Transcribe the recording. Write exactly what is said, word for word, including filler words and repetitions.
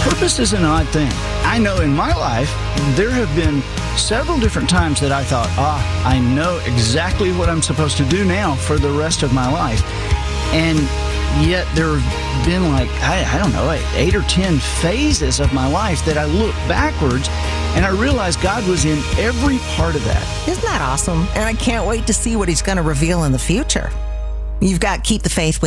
Purpose is an odd thing. I know in my life, there have been several different times that I thought, ah, I know exactly what I'm supposed to do now for the rest of my life. And yet there have been like, I, I don't know, eight or ten phases of my life that I look backwards and I realize God was in every part of that. Isn't that awesome? And I can't wait to see what he's going to reveal in the future. You've got Keep the Faith with